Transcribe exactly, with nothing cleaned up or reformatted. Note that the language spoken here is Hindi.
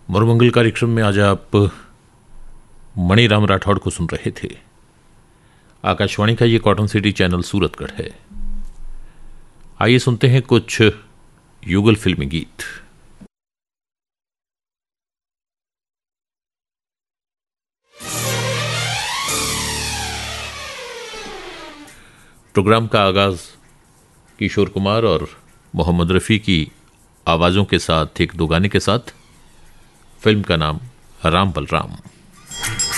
मरुमंगल कार्यक्रम में आज आप मणिराम राठौड़ को सुन रहे थे। आकाशवाणी का ये कॉटन सिटी चैनल सूरतगढ़ है। आइए सुनते हैं कुछ युगल फिल्मी गीत। प्रोग्राम का आगाज किशोर कुमार और मोहम्मद रफ़ी की आवाज़ों के साथ एक दो गाने के साथ। फिल्म का नाम राम बलराम।